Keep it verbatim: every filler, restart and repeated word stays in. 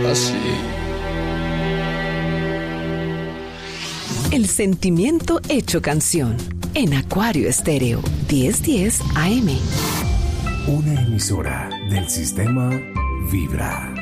así. El sentimiento hecho canción. En Acuario Estéreo, diez diez A M. Una emisora del sistema Vibra.